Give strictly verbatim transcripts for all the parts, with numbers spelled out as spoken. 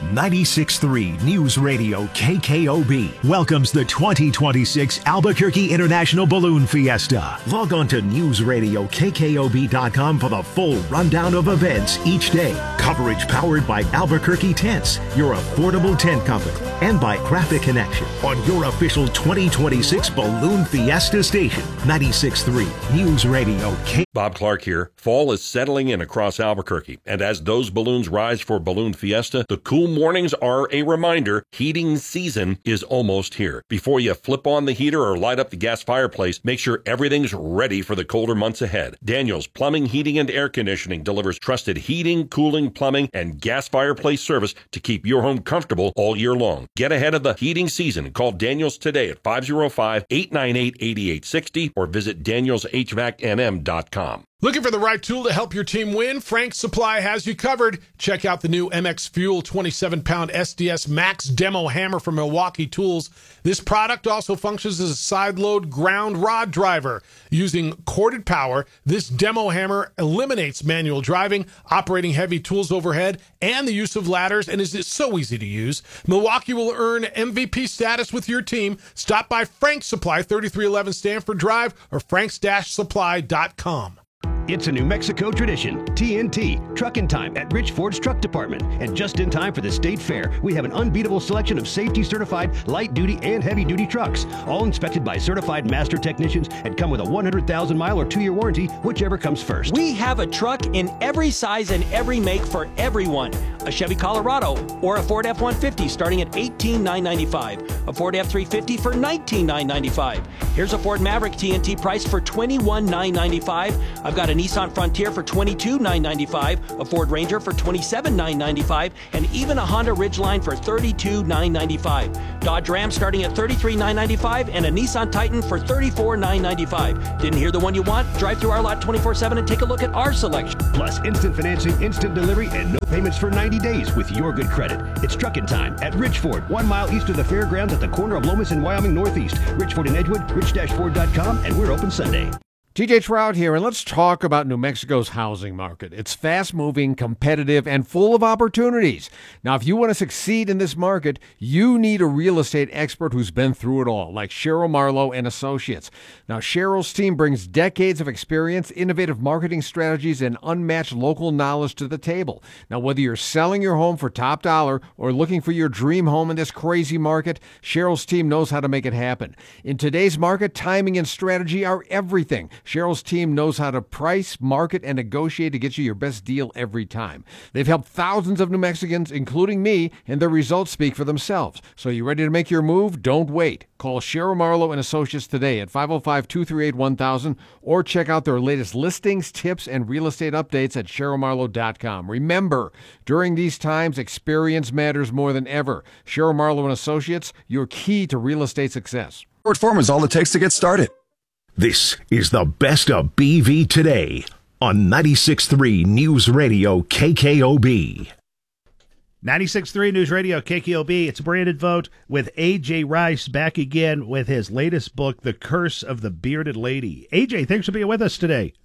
ninety-six point three News Radio K K O B welcomes the twenty twenty-six Albuquerque International Balloon Fiesta. Log on to news radio K K O B dot com for the full rundown of events each day. Coverage powered by Albuquerque Tents, your affordable tent company, and by Graphic Connection on your official twenty twenty-six Balloon Fiesta station, ninety-six point three News Radio K. Bob Clark here. Fall is settling in across Albuquerque, and as those balloons rise for Balloon Fiesta, the cool mornings are a reminder heating season is almost here. Before you flip on the heater or light up the gas fireplace, make sure everything's ready for the colder months ahead. Daniels Plumbing, Heating, and Air Conditioning delivers trusted heating, cooling, plumbing, and gas fireplace service to keep your home comfortable all year long. Get ahead of the heating season. Call Daniels today at five oh five, eight nine eight, eight eight six oh or visit daniels h v a c n m dot com. Looking for the right tool to help your team win? Frank's Supply has you covered. Check out the new M X Fuel twenty-seven pound S D S Max Demo Hammer from Milwaukee Tools. This product also functions as a side-load ground rod driver. Using corded power, this demo hammer eliminates manual driving, operating heavy tools overhead, and the use of ladders, and is so easy to use. Milwaukee will earn M V P status with your team. Stop by Frank's Supply, thirty-three eleven Stanford Drive, or franks dash supply dot com. It's a New Mexico tradition, T N T, Truckin' Time at Rich Ford's Truck Department. And just in time for the state fair, we have an unbeatable selection of safety-certified light-duty and heavy-duty trucks, all inspected by certified master technicians and come with a one hundred thousand mile or two-year warranty, whichever comes first. We have a truck in every size and every make for everyone. A Chevy Colorado or a Ford F one fifty starting at eighteen thousand nine hundred ninety-five dollars. A Ford F three fifty for nineteen thousand nine hundred ninety-five dollars. Here's a Ford Maverick T N T price for twenty-one thousand nine hundred ninety-five dollars. I've got a Nissan Frontier for twenty-two thousand nine hundred ninety-five dollars, a Ford Ranger for twenty-seven thousand nine hundred ninety-five dollars, and even a Honda Ridgeline for thirty-two thousand nine hundred ninety-five dollars. Dodge Ram starting at thirty-three thousand nine hundred ninety-five dollars, and a Nissan Titan for thirty-four thousand nine hundred ninety-five dollars. Didn't hear the one you want? Drive through our lot twenty-four seven and take a look at our selection. Plus instant financing, instant delivery, and no payments for ninety days with your good credit. It's Truckin' Time at Rich Ford, one mile east of the fairgrounds at the corner of Lomas and Wyoming Northeast. Rich Ford in Edgewood, rich dash ford dot com, and we're open Sunday. T J Trout here, and let's talk about New Mexico's housing market. It's fast-moving, competitive, and full of opportunities. Now, if you want to succeed in this market, you need a real estate expert who's been through it all, like Cheryl Marlowe and Associates. Now, Cheryl's team brings decades of experience, innovative marketing strategies, and unmatched local knowledge to the table. Now, whether you're selling your home for top dollar or looking for your dream home in this crazy market, Cheryl's team knows how to make it happen. In today's market, timing and strategy are everything. Cheryl's team knows how to price, market, and negotiate to get you your best deal every time. They've helped thousands of New Mexicans, including me, and their results speak for themselves. So you ready to make your move? Don't wait. Call Cheryl Marlowe and Associates today at five oh five, two three eight, one thousand or check out their latest listings, tips, and real estate updates at cheryl marlowe dot com. Remember, during these times, experience matters more than ever. Cheryl Marlowe and Associates, your key to real estate success. Short form is all it takes to get started. This is the best of B V today on ninety-six point three News Radio K K O B. ninety-six point three News Radio K K O B. It's Brandon Vogt with A J Rice back again with his latest book, The Curse of the Bearded Lady. A J, thanks for being with us today.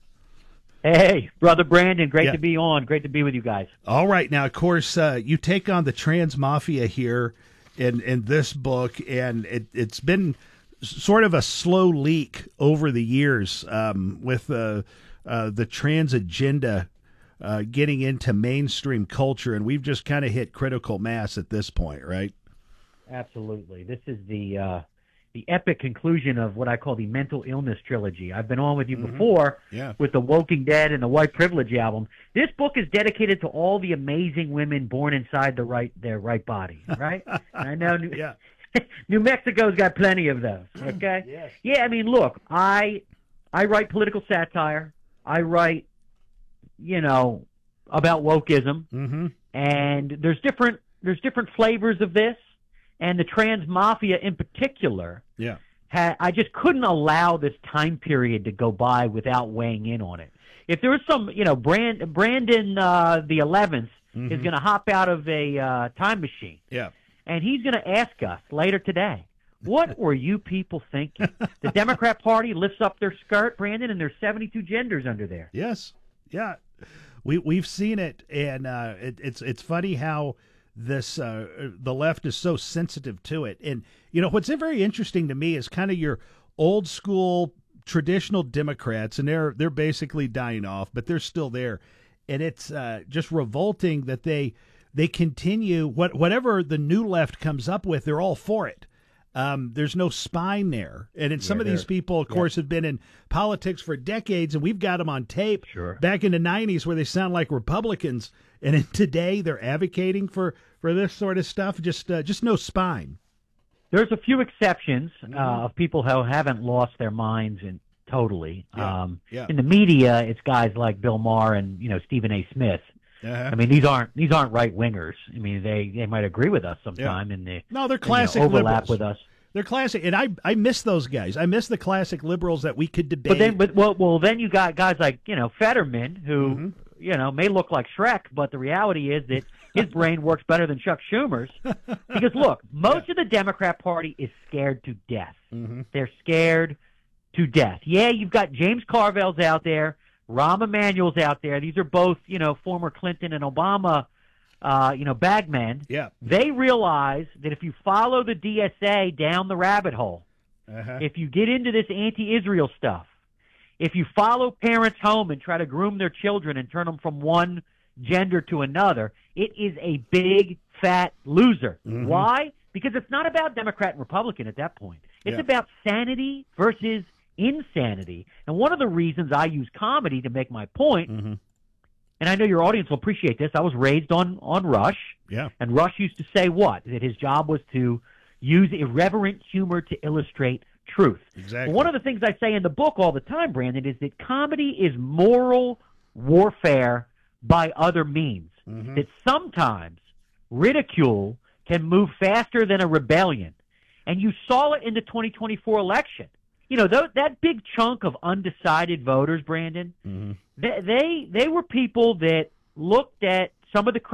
Hey, Brother Brandon, great yeah. to be on. Great to be with you guys. All right. Now, of course, uh, you take on the trans mafia here in, in this book, and it, it's been sort of a slow leak over the years um, with uh, uh, the trans agenda uh, getting into mainstream culture, and we've just kind of hit critical mass at this point, right? Absolutely. This is the uh, the epic conclusion of what I call the mental illness trilogy. I've been on with you mm-hmm. before yeah. with the Woking Dead and the White Privilege album. This book is dedicated to all the amazing women born inside the right their right body, right? I know. yeah. New Mexico's got plenty of those, okay? Yes. Yeah, I mean, look, I I write political satire. I write, you know, about wokeism. Mm-hmm. And there's different there's different flavors of this. And the trans mafia in particular, yeah, ha- I just couldn't allow this time period to go by without weighing in on it. If there was some, you know, Brand, Brandon uh, the eleventh mm-hmm. is going to hop out of a uh, time machine. Yeah. And he's going to ask us later today, what were you people thinking? The Democrat Party lifts up their skirt, Brandon, and there's seventy-two genders under there. Yes. Yeah. We, we've seen it, and uh, it, it's it's funny how this uh, the left is so sensitive to it. And you know what's very interesting to me is kind of your old school traditional Democrats, and they're they're basically dying off, but they're still there. And it's uh, just revolting that they they continue what whatever the new left comes up with, they're all for it. Um, there's no spine there. And then some Yeah, of these they're- people, of course, have been in politics for decades, and we've got them on tape Sure. back in the nineties where they sound like Republicans. And then today they're advocating for, for this sort of stuff. Just uh, just no spine. There's a few exceptions uh, of people who haven't lost their minds in, totally. Yeah, Um, yeah. In the media, it's guys like Bill Maher and you know Stephen A. Smith. Uh-huh. I mean, these aren't these aren't right wingers. I mean, they, they might agree with us sometime, and they No, they're you know, classic overlap liberals. with us. They're classic, and I I miss those guys. I miss the classic liberals that we could debate. But then, but well, well, then you got guys like you know Fetterman, who Mm-hmm. you know may look like Shrek, but the reality is that his brain works better than Chuck Schumer's. Because look, most of the Democrat Party is scared to death. Mm-hmm. They're scared to death. Yeah, you've got James Carville's out there, Rahm Emanuel's out there. These are both you know former Clinton and Obama, uh, you know bagmen. Yeah. They realize that if you follow the D S A down the rabbit hole, Uh-huh. if you get into this anti-Israel stuff, if you follow parents home and try to groom their children and turn them from one gender to another, it is a big, fat loser. Mm-hmm. Why? Because it's not about Democrat and Republican at that point. It's Yeah. about sanity versus insanity. And one of the reasons I use comedy to make my point, Mm-hmm. and I know your audience will appreciate this, I was raised on, on Rush. Yeah. And Rush used to say what? That his job was to use irreverent humor to illustrate truth. Exactly. One of the things I say in the book all the time, Brandon, is that comedy is moral warfare by other means. Mm-hmm. That sometimes ridicule can move faster than a rebellion. And you saw it in the twenty twenty-four election. You know, th- that big chunk of undecided voters, Brandon, Mm-hmm. they, they they were people that looked at some of the